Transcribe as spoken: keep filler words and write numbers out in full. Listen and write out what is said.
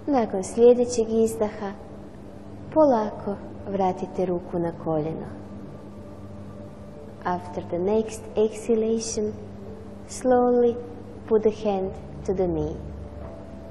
Nakon sljedećeg izdaha polako vratite ruku na koljeno. After the next exhalation, slowly put the hand to the knee.